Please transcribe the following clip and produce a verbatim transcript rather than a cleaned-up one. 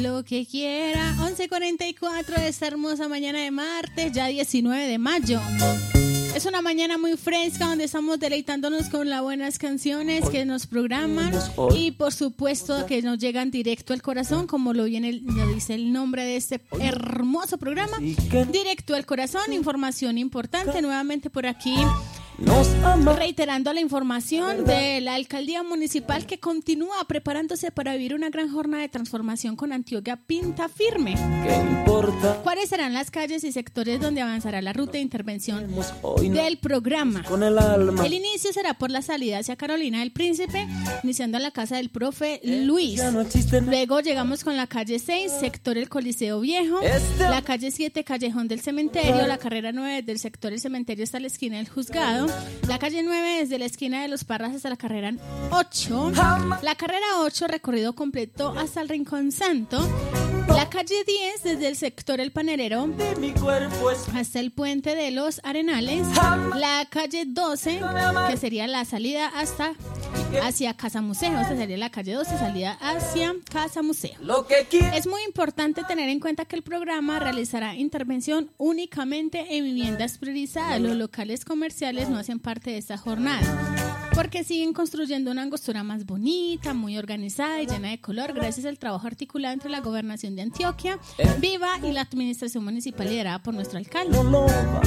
lo que quiera. once cuarenta y cuatro de esta hermosa mañana de martes, ya diecinueve de mayo. Es una mañana muy fresca donde estamos deleitándonos con las buenas canciones que nos programan y por supuesto que nos llegan directo al corazón, como lo viene lo dice el nombre de este hermoso programa, directo al corazón, información importante. Nuevamente por aquí reiterando la información de la alcaldía municipal que continúa preparándose para vivir una gran jornada de transformación con Antioquia Pinta Firme. ¿Cuáles serán las calles y sectores donde avanzará la ruta de intervención del programa? El inicio será por la salida hacia Carolina del Príncipe, iniciando en la casa del profe Luis. Luego llegamos con la calle seis, sector El Coliseo Viejo, la calle siete, Callejón del Cementerio, la carrera nueve del sector El Cementerio hasta la esquina del Juzgado, la calle nueve desde la esquina de Los Parras hasta la carrera ocho, la carrera ocho recorrido completo hasta el Rincón Santo, la calle diez desde el sector El Panerero hasta el puente de Los Arenales, la calle doce que sería la salida hasta hacia Casa Museo, esta sería la calle doce, salida hacia Casa Museo. Es muy importante tener en cuenta que el programa realizará intervención únicamente en viviendas priorizadas. Los locales comerciales no hacen parte de esta jornada porque siguen construyendo una angostura más bonita, muy organizada y llena de color gracias al trabajo articulado entre la Gobernación de Antioquia, Viva y la Administración Municipal liderada por nuestro alcalde.